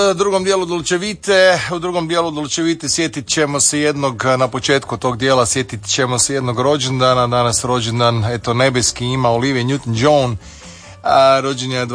U drugom dijelu Dolce Vite sjetit ćemo se jednog, na početku tog dijela sjetit ćemo se jednog rođendana. Danas rođendan, eto, nebeski ima Olivia Newton-John. Rođen je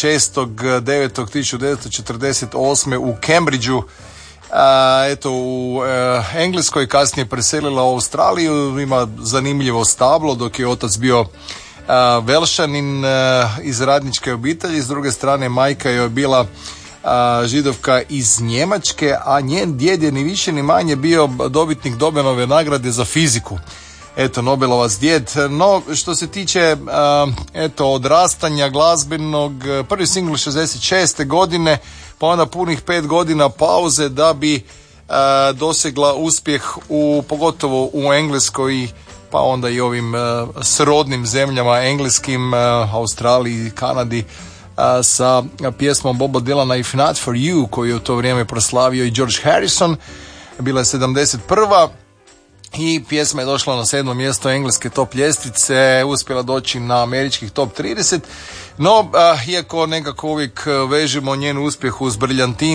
26.9.1948. u Cambridgeu. Eto, u Engleskoj, kasnije preselila u Australiju, ima zanimljivo stablo, dok je otac bio Velšanin iz radničke obitelji. S druge strane, majka je bila Židovka iz Njemačke, a njen djed je ni više ni manje bio dobitnik Nobelove nagrade za fiziku. Eto, Nobelovac djed. No, što se tiče odrastanja glazbenog, prvi singl 66. godine, pa onda punih 5 godina pauze da bi dosegla uspjeh pogotovo u Engleskoj, pa onda i ovim srodnim zemljama engleskim, Australiji i Kanadi, sa pjesmom Boba Dylana If Not For You, koju je u to vrijeme proslavio i George Harrison. Bila je 71. i pjesma je došla na 7. mjesto engleske top ljestvice, uspjela doći na američkih top 30. No, iako nekako uvijek vežemo njen uspjeh uz Briljantin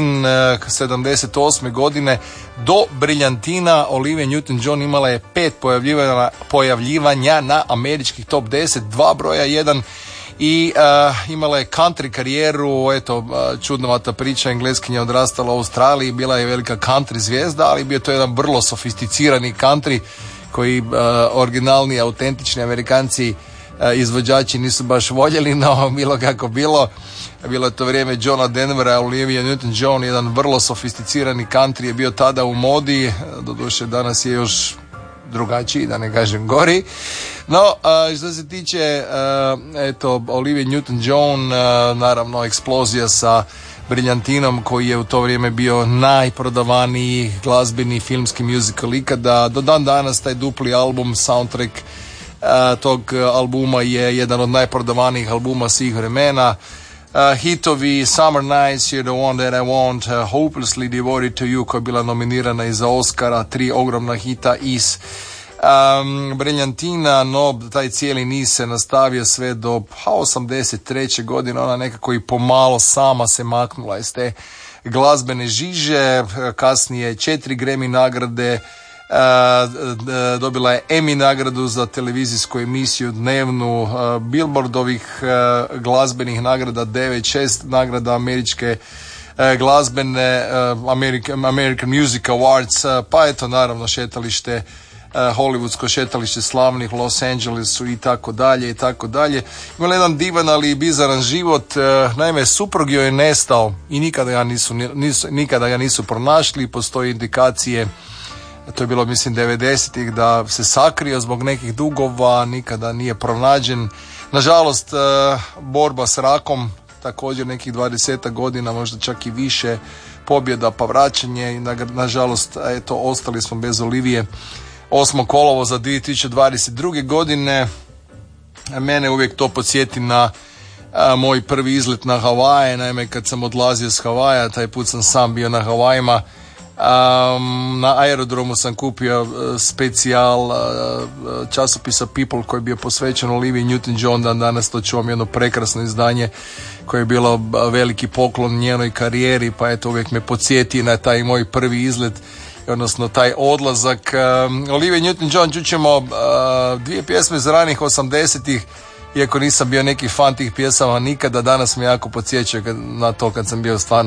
78. godine, do Briljantina Olivia Newton-John imala je 5 pojavljivanja na američkih top 10, 2 broja 1, i imala je country karijeru. Eto, čudnovata priča, Engleskinja odrastala u Australiji, bila je velika country zvijezda, ali bio to jedan vrlo sofisticirani country koji originalni, autentični Amerikanci izvođači nisu baš voljeli, no bilo kako bilo. Bilo je to vrijeme Johna Denvera, Olivia Newton-John, jedan vrlo sofisticirani country je bio tada u modi, doduše danas je još drugačiji, da ne kažem gori. No, što se tiče Olivia Newton-John, naravno eksplozija sa Briljantinom, koji je u to vrijeme bio najprodavaniji glazbeni filmski musical ikada. Do dan danas taj dupli album, soundtrack tog albuma je jedan od najprodavanijih albuma svih vremena. Hitovi Summer Nights, You're the One That I Want, Hopelessly Devoted to You, koja je bila nominirana i za Oscara, 3 ogromna hita iz Briljantina, no taj cijeli niz se nastavio sve do 83. godine. Ona nekako i pomalo sama se maknula iz te glazbene žiže, kasnije 4 Grammy nagrade, dobila je Emmy nagradu za televizijsku emisiju dnevnu, Billboardovih glazbenih nagrada 6 nagrada američke glazbene, American Music Awards, pa eto naravno šetalište, hollywoodsko šetalište slavnih Los Angelesu i tako dalje i tako dalje. Imala jedan divan ali bizaran život. Naime, suprug joj je nestao i nikada ga nisu pronašli. Postoje indikacije, to je bilo mislim 90-ih, da se sakrio zbog nekih dugova, nikada nije pronađen. Nažalost, borba s rakom, također nekih 20 godina, možda čak i više, pobjeda pa vraćanje i nažalost ostali smo bez Olivije. 8. kolovoza 2022. godine. Mene uvijek to podsjeti na moj prvi izlet na Havaje. Naime, kad sam odlazio s Havaja, taj put sam sam bio na Havajima, na aerodromu sam kupio specijal časopisa People koji je bio posvećen Oliviji Newton-John. Danas to ću vam jedno prekrasno izdanje koje je bilo veliki poklon njenoj karijeri, pa eto uvijek me podsjeti na taj moj prvi izlet, odnosno taj odlazak. Olivia Newton-John, čućemo 2 pjesme iz ranih 80-ih, iako nisam bio neki fan tih pjesama nikada, danas me jako podsjeća na to kad sam bio stvarno